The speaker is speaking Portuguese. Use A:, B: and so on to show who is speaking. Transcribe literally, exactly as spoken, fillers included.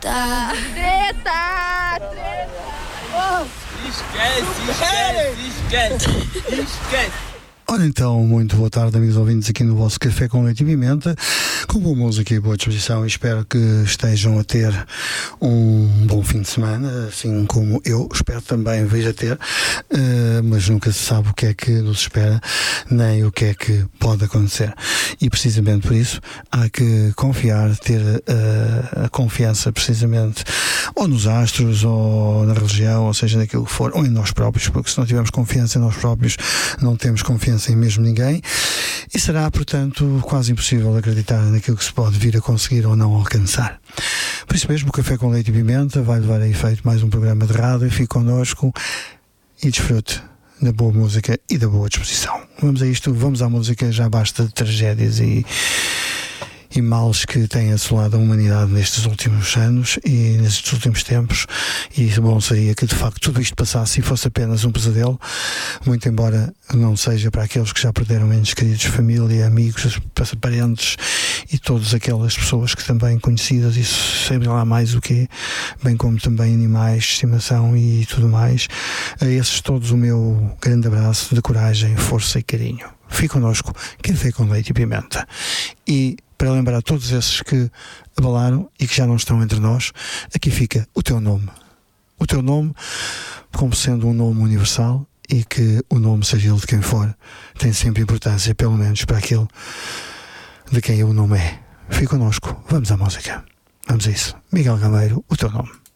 A: Treta!
B: Treta! Treta!
C: Oh, esquece, esquece, esquece, esquece.
D: Ora então, muito boa tarde, amigos ouvintes, aqui no vosso Café com Leite e Pimenta, com boa música e boa disposição, e espero que estejam a ter um bom fim de semana, assim como eu espero também veja ter, uh, mas nunca se sabe o que é que nos espera, nem o que é que pode acontecer, e precisamente por isso há que confiar, ter uh, a confiança precisamente ou nos astros, ou na religião, ou seja, naquilo que for, ou em nós próprios, porque se não tivermos confiança em nós próprios, não temos confiança em mesmo ninguém, e será, portanto, quase impossível acreditar naquilo que se pode vir a conseguir ou não alcançar. Por isso mesmo, o Café com Leite e Pimenta vai levar a efeito mais um programa de rádio. Fique connosco e desfrute da boa música e da boa disposição. Vamos a isto, vamos à música, já basta de tragédias e e males que têm assolado a humanidade nestes últimos anos e nestes últimos tempos, e bom seria que de facto tudo isto passasse e fosse apenas um pesadelo, muito embora não seja para aqueles que já perderam entes queridos, família, amigos, parentes e todas aquelas pessoas que também conhecidas, e sempre lá mais o quê, bem como também animais de estimação e tudo mais. A esses todos o meu grande abraço de coragem, força e carinho. Fique connosco, Café com Leite e Pimenta. E para lembrar a todos esses que abalaram e que já não estão entre nós, aqui fica o teu nome. O teu nome, como sendo um nome universal, e que o nome, seja ele de quem for, tem sempre importância, pelo menos para aquele de quem o nome é. Fique connosco, vamos à música. Vamos a isso. Miguel Gameiro, o teu nome.